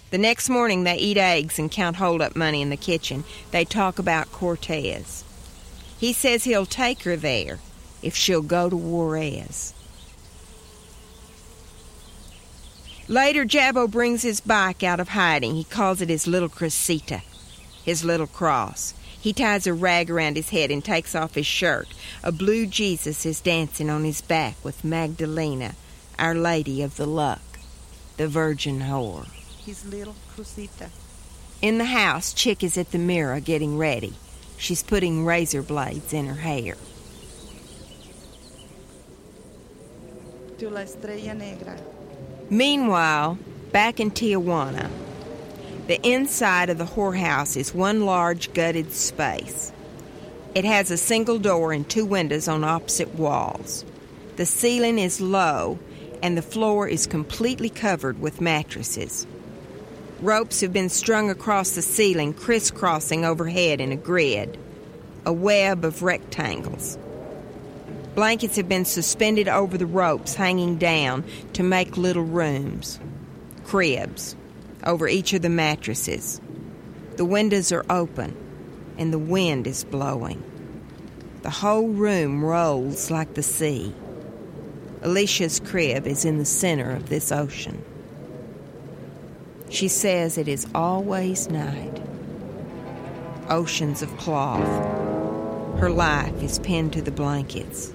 The next morning, they eat eggs and count hold-up money in the kitchen. They talk about Cortez. He says he'll take her there if she'll go to Juarez. Later, Jabo brings his bike out of hiding. He calls it his little crucita, his little cross. He ties a rag around his head and takes off his shirt. A blue Jesus is dancing on his back with Magdalena, Our Lady of the Luck, the Virgin Whore. His little crucita. In the house, Chick is at the mirror getting ready. She's putting razor blades in her hair. To la estrella negra. Meanwhile, back in Tijuana, the inside of the whorehouse is one large gutted space. It has a single door and 2 windows on opposite walls. The ceiling is low, and the floor is completely covered with mattresses. Ropes have been strung across the ceiling, crisscrossing overhead in a grid, a web of rectangles. Blankets have been suspended over the ropes, hanging down to make little rooms, cribs, over each of the mattresses. The windows are open, and the wind is blowing. The whole room rolls like the sea. Alicia's crib is in the center of this ocean. She says it is always night. Oceans of cloth. Her life is pinned to the blankets.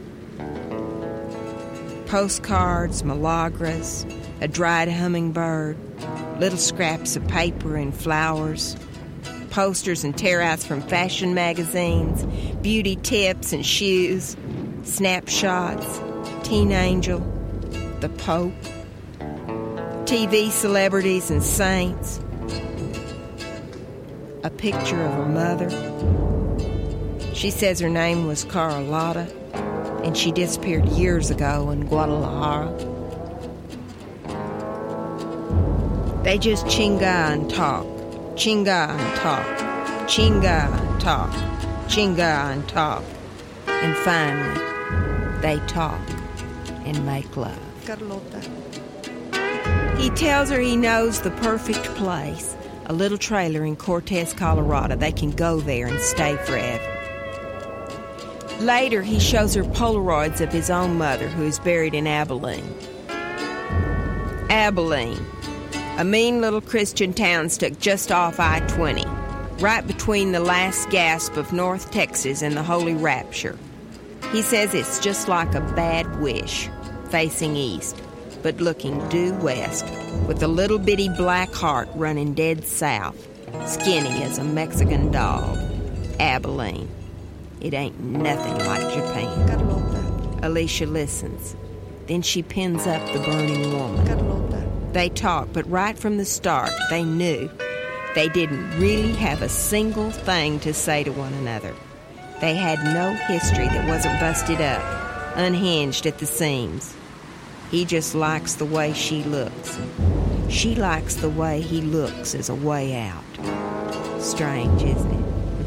Postcards, milagras, a dried hummingbird, little scraps of paper and flowers, posters and tear-outs from fashion magazines, beauty tips and shoes, snapshots, Teen Angel, the Pope, TV celebrities and saints, a picture of her mother. She says her name was Carlotta, and she disappeared years ago in Guadalajara. They just chinga and talk, chinga and talk, chinga and talk, chinga and talk. And finally, they talk and make love. Carlota. He tells her he knows the perfect place, a little trailer in Cortez, Colorado. They can go there and stay forever. Later, he shows her Polaroids of his own mother, who is buried in Abilene. Abilene, a mean little Christian town stuck just off I-20, right between the last gasp of North Texas and the Holy Rapture. He says it's just like a bad wish, facing east, but looking due west, with a little bitty black heart running dead south, skinny as a Mexican dog. Abilene. It ain't nothing like Japan. Carlota. Alicia listens. Then she pins up the burning woman. Carlota. They talk, but right from the start, they knew they didn't really have a single thing to say to one another. They had no history that wasn't busted up, unhinged at the seams. He just likes the way she looks. She likes the way he looks as a way out. Strange, isn't it?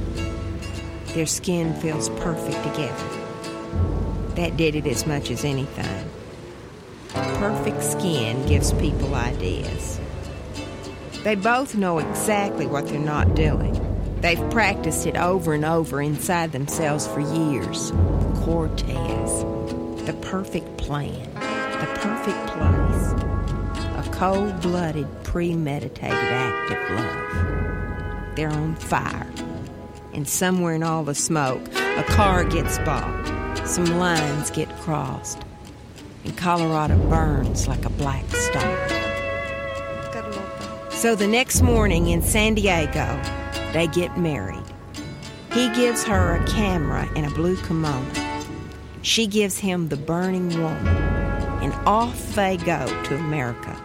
Their skin feels perfect together. That did it as much as anything. Perfect skin gives people ideas. They both know exactly what they're not doing. They've practiced it over and over inside themselves for years. Cortez. The perfect plan. The perfect place. A cold-blooded, premeditated act of love. They're on fire. And somewhere in all the smoke, a car gets bought. Some lines get crossed. And Colorado burns like a black star. Carlota. So the next morning in San Diego, they get married. He gives her a camera and a blue kimono. She gives him the burning woman. And off they go to America.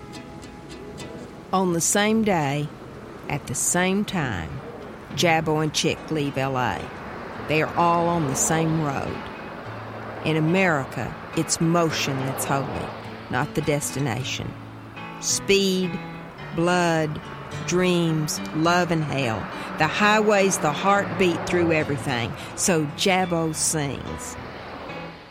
On the same day, at the same time, Jabo and Chick leave L.A. They are all on the same road. In America, it's motion that's holy, not the destination. Speed, blood, dreams, love, and hell. The highway's the heartbeat through everything. So Jabo sings.